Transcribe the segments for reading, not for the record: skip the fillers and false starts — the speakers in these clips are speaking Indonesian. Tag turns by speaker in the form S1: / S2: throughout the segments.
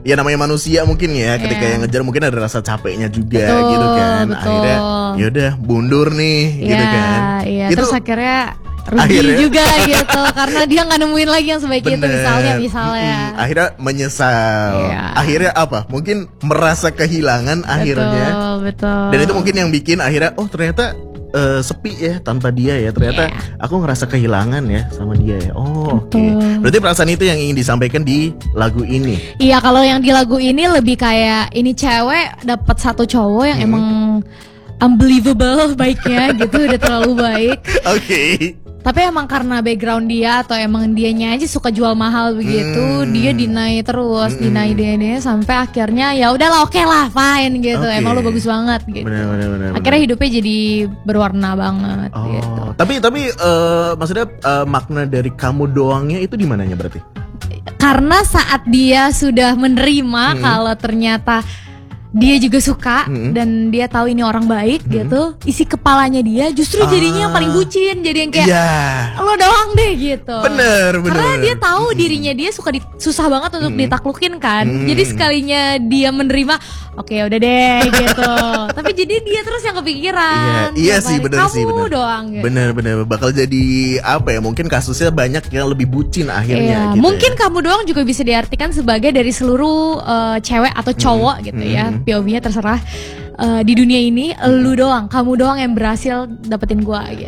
S1: ya namanya manusia mungkin ya, ketika yang ngejar mungkin ada rasa capeknya juga,
S2: betul,
S1: gitu kan.
S2: Betul.
S1: Akhirnya yaudah mundur nih, gitu kan.
S2: Iya,
S1: itu
S2: terus akhirnya rugi juga gitu karena dia nggak nemuin lagi yang sebaik itu misalnya.
S1: Akhirnya menyesal. Akhirnya apa? Mungkin merasa kehilangan akhirnya.
S2: Betul.
S1: Dan itu mungkin yang bikin akhirnya ternyata sepi ya tanpa dia ya, ternyata aku ngerasa kehilangan ya sama dia ya. Oke. Berarti perasaan itu yang ingin disampaikan di lagu ini. Iya,
S2: kalau yang di lagu ini lebih kayak ini cewek dapat satu cowok yang emang unbelievable baiknya gitu, udah terlalu baik.
S1: Oke.
S2: Tapi emang karena background dia atau emang dianya aja suka jual mahal begitu, dia deny terus, deny sampai akhirnya ya udahlah, oke lah, fine gitu. Emang lu bagus banget gitu.
S1: Bener.
S2: Akhirnya hidupnya jadi berwarna banget gitu.
S1: Tapi maksudnya makna dari kamu doangnya itu di mananya berarti?
S2: Karena saat dia sudah menerima kalau ternyata dia juga suka dan dia tahu ini orang baik gitu, isi kepalanya dia justru jadinya yang paling bucin, jadi yang kayak lo doang deh gitu.
S1: Bener.
S2: Karena dia tahu dirinya dia susah banget untuk ditaklukin kan. Jadi sekalinya dia menerima, oke udah deh gitu. Tapi jadi dia terus yang kepikiran.
S1: Iya sih, bener sih,
S2: kamu doang gitu.
S1: Bener bakal jadi apa ya? Mungkin kasusnya banyak yang lebih bucin akhirnya. Gitu
S2: mungkin kamu doang juga bisa diartikan sebagai dari seluruh cewek atau cowok gitu ya. POV-nya terserah. Di dunia ini lu doang, kamu doang yang berhasil dapetin gua gitu.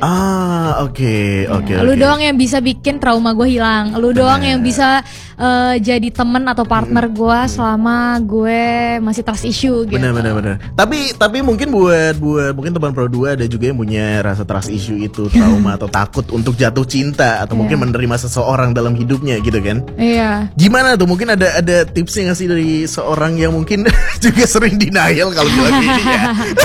S1: Oke.
S2: Lu doang yang bisa bikin trauma gua hilang. Lu doang yang bisa jadi temen atau partner gua selama gue masih trust issue gitu.
S1: Bener. Tapi mungkin buat mungkin teman Pro 2 ada juga yang punya rasa trust issue itu, trauma atau takut untuk jatuh cinta atau mungkin menerima seseorang dalam hidupnya gitu kan.
S2: Iya.
S1: Gimana tuh? Mungkin ada tipsnya nggak sih dari seorang yang mungkin juga sering denial kalau bilang ini ya.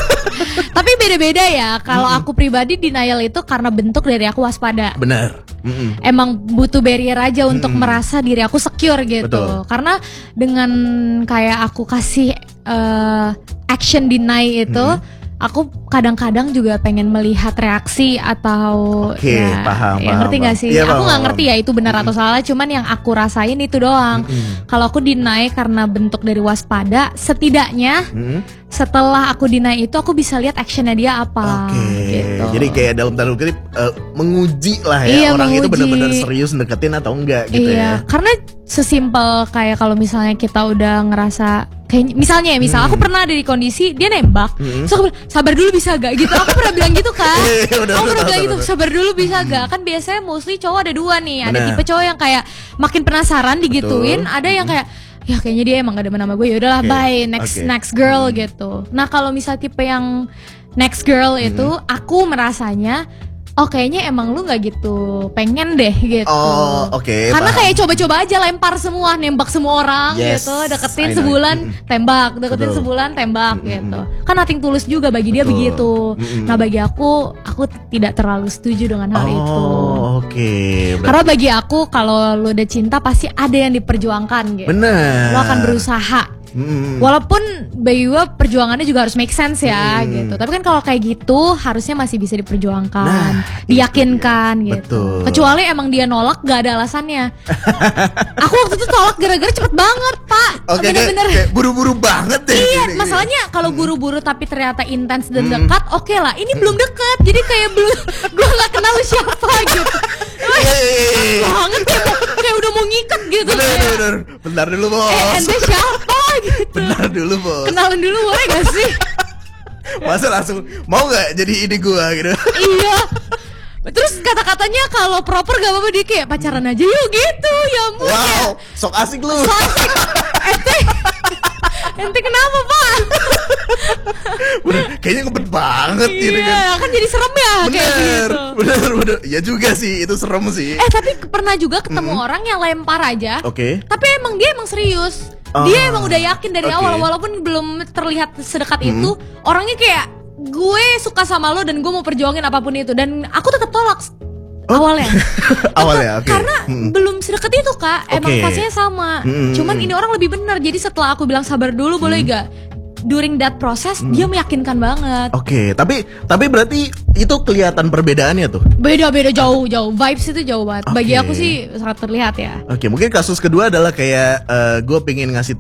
S2: Tapi beda-beda ya. Kalau aku pribadi denial itu karena bentuk dari aku waspada.
S1: Benar.
S2: Emang butuh barrier aja untuk merasa diri aku secure gitu.
S1: Betul.
S2: Karena dengan kayak aku kasih action deny itu, aku kadang-kadang juga pengen melihat reaksi atau
S1: paham.
S2: Ngerti gak sih?
S1: Ya,
S2: aku nggak ngerti ya itu benar atau salah. Cuman yang aku rasain itu doang. Kalau aku deny karena bentuk dari waspada, setidaknya setelah aku deny itu aku bisa lihat actionnya dia apa. Gitu.
S1: Jadi kayak dalam tanda kutip menguji lah ya, orang itu benar-benar serius deketin atau enggak gitu ya.
S2: Karena sesimpel kayak kalau misalnya kita udah ngerasa kayak misalnya aku pernah ada di kondisi dia nembak, terus aku bilang, sabar dulu bisa gak gitu. Aku pernah bilang gitu kan. Aku pernah bilang gitu, sabar dulu bisa gak. Kan biasanya mostly cowok ada dua nih. Ada tipe cowok yang kayak makin penasaran digituin, ada yang kayak ya kayaknya dia emang gak demen sama gue, yaudahlah bye, next girl gitu. Nah kalau misal tipe yang next girl itu aku merasanya kayaknya emang lu gak gitu pengen deh gitu. Karena kayak coba-coba aja lempar semua, nembak semua orang gitu, deketin sebulan tembak, deketin sebulan tembak gitu. Kan nothing tulus juga bagi dia begitu. Nah bagi aku tidak terlalu setuju dengan hal itu. Karena bagi aku kalau lu udah cinta pasti ada yang diperjuangkan gitu.
S1: Bener.
S2: Lu akan berusaha. Walaupun bagi gue perjuangannya juga harus make sense ya gitu. Tapi kan kalau kayak gitu harusnya masih bisa diperjuangkan, diyakinkan gitu. Kecuali emang dia nolak gak ada alasannya. Aku waktu itu tolak gara-gara cepet banget pak. Bener-bener
S1: kayak buru-buru banget deh.
S2: Iya, masalahnya kalau buru-buru tapi ternyata intens dan dekat, oke lah. Ini belum dekat, jadi kayak belum, gue nggak kenal siapa gitu. Banget kayak udah mau ngikat gitu.
S1: Bener. Bentar dulu bos.
S2: Ente siapa gitu.
S1: Bentar dulu bos.
S2: Kenalan dulu boleh gak sih?
S1: Masa langsung mau gak jadi ini gua gitu.
S2: Iya. Terus kata-katanya kalau proper gak apa-apa, dia kayak pacaran aja yuk gitu. Ya ampun.
S1: Wow, sok asik lu.
S2: Sok asik. Ente kenapa pak?
S1: Kayaknya ngebet banget gitu kan.
S2: Iya kan jadi serem ya.
S1: Bener. Ya juga sih, itu serem sih.
S2: Tapi pernah juga ketemu orang yang lempar aja. Tapi emang dia serius. Dia emang udah yakin dari awal, walaupun belum terlihat sedekat itu. Orangnya kayak, gue suka sama lo dan gue mau perjuangin apapun itu. Dan aku tetap tolak awalnya. Karena belum sedekat itu kak. Emang fasenya sama. Cuman ini orang lebih benar. Jadi setelah aku bilang sabar dulu boleh gak, during that process dia meyakinkan banget.
S1: Tapi berarti itu kelihatan perbedaannya tuh.
S2: Beda jauh. Vibes itu jauh banget. Bagi aku sih sangat terlihat ya.
S1: Mungkin kasus kedua adalah kayak gue pengen ngasih